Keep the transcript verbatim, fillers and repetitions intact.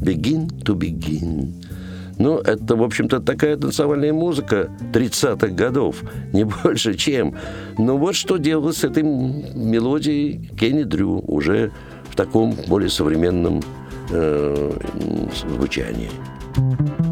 «Begin to begin». Ну, это, в общем-то, такая танцевальная музыка тридцатых годов, не больше чем. Но вот что делалось с этой мелодией Кенни Дрю уже в таком более современном э, звучании.